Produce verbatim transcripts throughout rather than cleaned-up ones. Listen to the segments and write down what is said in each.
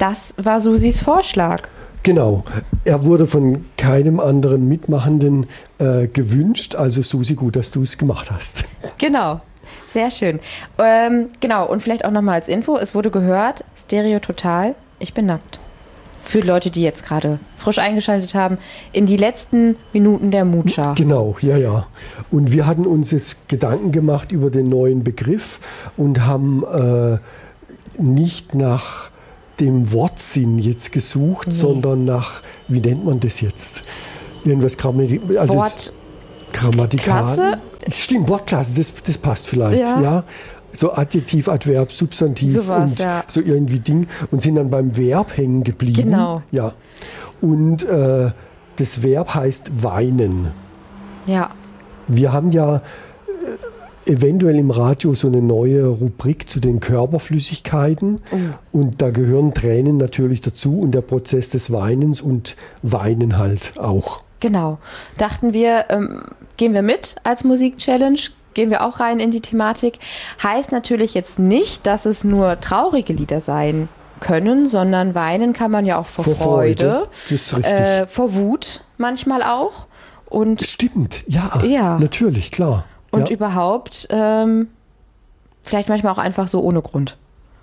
das war Susis Vorschlag. Genau. Er wurde von keinem anderen Mitmachenden äh, gewünscht. Also Susi, gut, dass du es gemacht hast. Genau. Sehr schön. Ähm, genau, und vielleicht auch nochmal als Info, es wurde gehört, Stereo Total, ich bin nackt. Für Leute, die jetzt gerade frisch eingeschaltet haben, in die letzten Minuten der Mutscha. Genau, ja, ja. Und wir hatten uns jetzt Gedanken gemacht über den neuen Begriff und haben äh, nicht nach dem Wortsinn jetzt gesucht, nee. sondern nach, wie nennt man das jetzt? Irgendwas Grammatikal. Also Wort Grammatikal. Klasse? Stimmt, Wortklasse, das, das passt vielleicht, ja. ja. So Adjektiv, Adverb, Substantiv so was, und ja. so irgendwie Ding und sind dann beim Verb hängen geblieben. Genau. Ja. Und äh, das Verb heißt weinen. Ja. Wir haben ja äh, eventuell im Radio so eine neue Rubrik zu den Körperflüssigkeiten oh. und da gehören Tränen natürlich dazu und der Prozess des Weinens und Weinen halt auch. Genau. Dachten wir, ähm, gehen wir mit als Musik-Challenge, gehen wir auch rein in die Thematik. Heißt natürlich jetzt nicht, dass es nur traurige Lieder sein können, sondern weinen kann man ja auch vor, vor Freude, Freude. Das ist richtig. Äh, vor Wut manchmal auch. Und stimmt, ja, ja. natürlich, klar. Und ja. überhaupt ähm, vielleicht manchmal auch einfach so ohne Grund.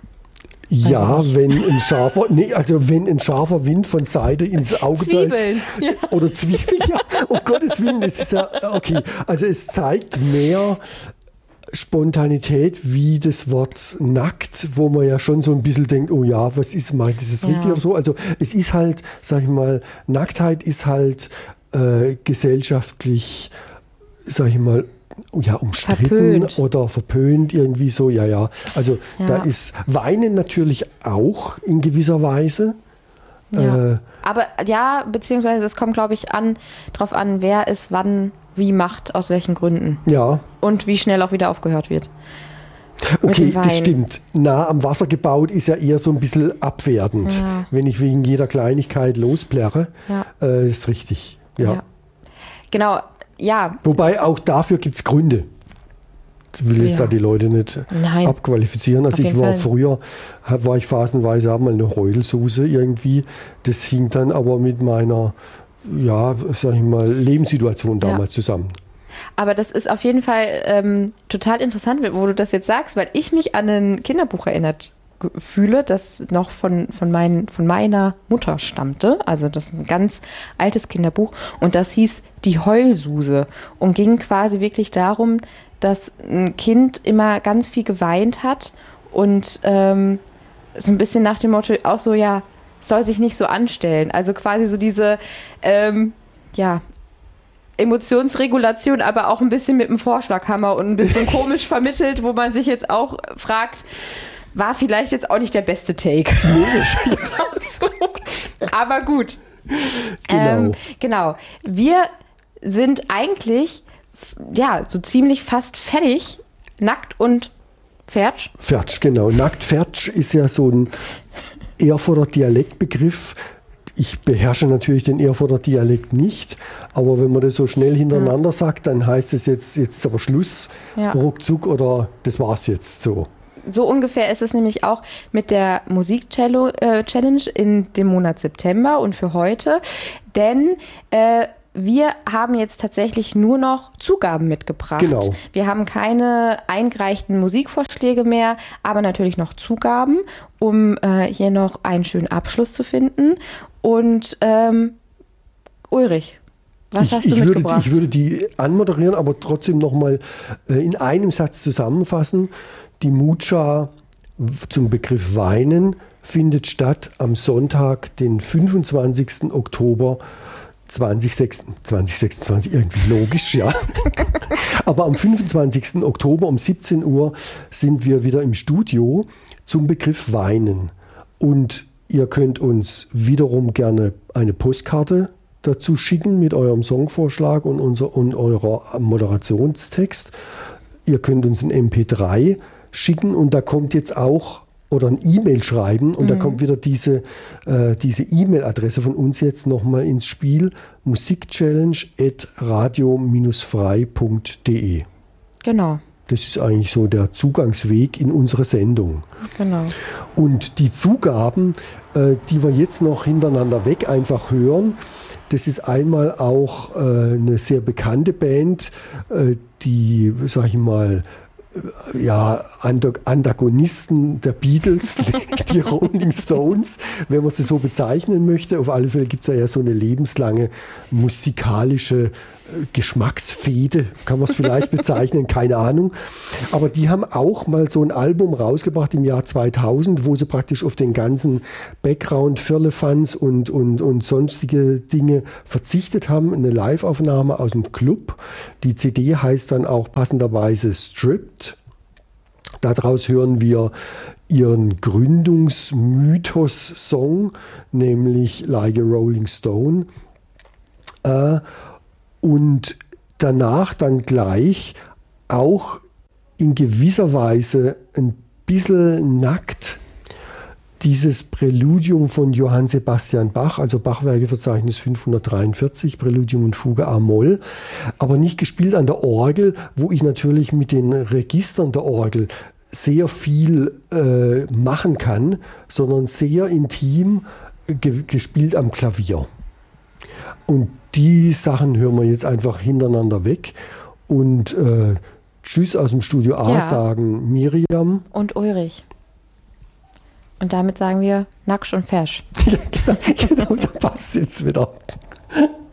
Ja, wenn ein scharfer, nee, also wenn ein scharfer Wind von Seite ins Auge Zwiebeln. Da ist, ja. Oder Zwiebeln, ja, um Gottes Willen, das ist ja, okay. Also es zeigt mehr Spontanität wie das Wort nackt, wo man ja schon so ein bisschen denkt, oh ja, was ist, meint ist das ja. richtig oder so? Also es ist halt, sag ich mal, Nacktheit ist halt äh, gesellschaftlich, sag ich mal, ja, umstritten verpönt. Oder verpönt, irgendwie so, ja, ja. Also ja. da ist Weinen natürlich auch in gewisser Weise. Ja. Äh, Aber ja, beziehungsweise es kommt, glaube ich, an, drauf an, wer es wann wie macht, aus welchen Gründen. Ja. Und wie schnell auch wieder aufgehört wird. Okay, das stimmt. Nah am Wasser gebaut ist ja eher so ein bisschen abwertend. Ja. Wenn ich wegen jeder Kleinigkeit losplärre, ja. äh, ist richtig. Ja. ja. Genau. Ja. Wobei auch dafür gibt es Gründe. Ich will jetzt ja. da die Leute nicht Nein. abqualifizieren. Also ich war Fall. früher, war ich phasenweise, habe mal eine Heulsuse irgendwie. Das hing dann aber mit meiner, ja, sag ich mal, Lebenssituation damals ja. zusammen. Aber das ist auf jeden Fall ähm, total interessant, wo du das jetzt sagst, weil ich mich an ein Kinderbuch erinnert fühle, das noch von, von, mein, von meiner Mutter stammte. Also das ist ein ganz altes Kinderbuch und das hieß Die Heulsuse und ging quasi wirklich darum, dass ein Kind immer ganz viel geweint hat und ähm, so ein bisschen nach dem Motto auch so, ja, soll sich nicht so anstellen. Also quasi so diese, ähm, ja, Emotionsregulation, aber auch ein bisschen mit dem Vorschlaghammer und ein bisschen komisch vermittelt, wo man sich jetzt auch fragt, war vielleicht jetzt auch nicht der beste Take. Aber gut. Genau. Ähm, genau. Wir sind eigentlich ja so ziemlich fast fertig. Nackt und Fertsch. Fertsch, genau. Nackt Fertsch ist ja so ein Erfurter Dialektbegriff. Ich beherrsche natürlich den Erfurter Dialekt nicht, aber wenn man das so schnell hintereinander ja. sagt, dann heißt es jetzt, jetzt aber Schluss, ja. ruckzuck oder das war's jetzt so. So ungefähr ist es nämlich auch mit der Musik-Challenge in dem Monat September und für heute. Denn äh, wir haben jetzt tatsächlich nur noch Zugaben mitgebracht. Genau. Wir haben keine eingereichten Musikvorschläge mehr, aber natürlich noch Zugaben, um äh, hier noch einen schönen Abschluss zu finden. Und ähm, Ulrich, was ich, hast du ich mitgebracht? Würde, ich würde die anmoderieren, aber trotzdem nochmal äh, in einem Satz zusammenfassen. Die Mutscha zum Begriff Weinen findet statt am Sonntag, den fünfundzwanzigsten Oktober zwanzig sechsundzwanzig, irgendwie logisch, ja. Aber am fünfundzwanzigsten Oktober um siebzehn Uhr sind wir wieder im Studio zum Begriff Weinen. Und ihr könnt uns wiederum gerne eine Postkarte dazu schicken mit eurem Songvorschlag und, unser, und eurer Moderationstext. Ihr könnt uns ein M P drei schicken und da kommt jetzt auch, oder ein E-Mail schreiben und mhm. da kommt wieder diese äh, diese E-Mail-Adresse von uns jetzt nochmal ins Spiel, musikchallenge at radio frei punkt de. Genau. Das ist eigentlich so der Zugangsweg in unsere Sendung. Genau. Und die Zugaben, äh, die wir jetzt noch hintereinander weg einfach hören, das ist einmal auch äh, eine sehr bekannte Band, äh, die, sag ich mal, ja, Antagonisten der Beatles, die Rolling Stones, wenn man sie so bezeichnen möchte. Auf alle Fälle gibt es ja so eine lebenslange musikalische Geschmacksfehde, kann man es vielleicht bezeichnen, keine Ahnung. Aber die haben auch mal so ein Album rausgebracht im Jahr zweitausend, wo sie praktisch auf den ganzen Background, Firlefanz und, und, und sonstige Dinge verzichtet haben. Eine Live-Aufnahme aus dem Club. Die C D heißt dann auch passenderweise Stripped. Daraus hören wir ihren Gründungsmythos-Song, nämlich Like a Rolling Stone. Äh, Und danach dann gleich auch in gewisser Weise ein bisschen nackt dieses Präludium von Johann Sebastian Bach, also Bachwerkeverzeichnis fünfhundertdreiundvierzig, Präludium und Fuge a-Moll, aber nicht gespielt an der Orgel, wo ich natürlich mit den Registern der Orgel sehr viel äh, machen kann, sondern sehr intim ge- gespielt am Klavier. Und die Sachen hören wir jetzt einfach hintereinander weg. Und äh, Tschüss aus dem Studio A Ja. sagen Miriam. Und Ulrich. Und damit sagen wir Nacksch und Fersch. Ja, genau, genau, da passt jetzt wieder.